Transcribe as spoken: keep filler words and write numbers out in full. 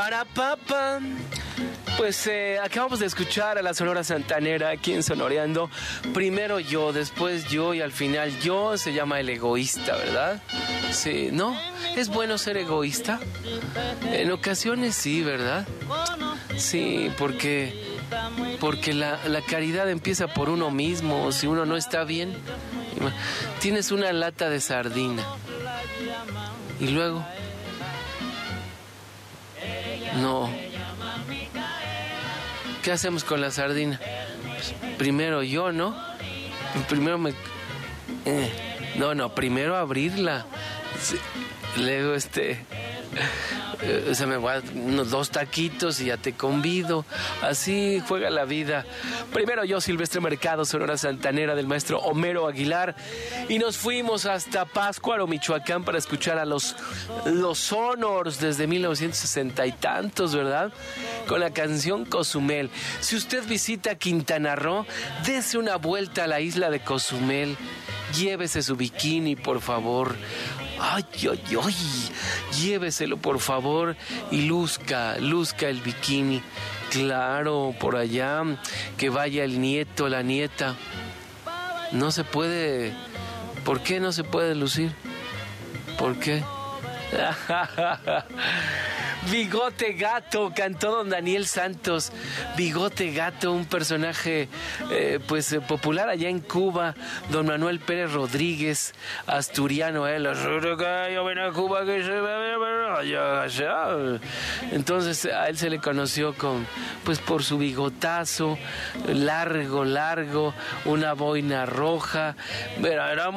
Para papa. Pues eh, acabamos de escuchar a la Sonora Santanera aquí en Sonoreando. Primero yo, después yo y al final yo. Se llama El Egoísta, ¿verdad? Sí, ¿no? ¿Es bueno ser egoísta? En ocasiones sí, ¿verdad? Sí, porque, porque la, la caridad empieza por uno mismo. Si uno no está bien, tienes una lata de sardina y luego... No. ¿Qué hacemos con la sardina? Pues, primero yo, ¿no? Primero me... Eh, no, no, primero abrirla. Sí. Luego, este... Eh, se me va unos dos taquitos y ya te convido. Así juega la vida. Primero yo, Silvestre Mercado, Sonora Santanera del maestro Homero Aguilar. Y nos fuimos hasta Pátzcuaro, Michoacán, para escuchar a los, los Sonors desde mil novecientos sesenta y tantos, ¿verdad? Con la canción Cozumel. Si usted visita Quintana Roo, dése una vuelta a la isla de Cozumel. Llévese su bikini, por favor. Ay, ay, ay, lléveselo por favor y luzca, luzca el bikini. Claro, por allá, que vaya el nieto, la nieta. No se puede, ¿por qué no se puede lucir? ¿Por qué? Bigote Gato, cantó don Daniel Santos. Bigote Gato, un personaje eh, pues eh, popular allá en Cuba. Don Manuel Pérez Rodríguez, asturiano, él. Entonces a él se le conoció con, pues por su bigotazo largo, largo, una boina roja. Era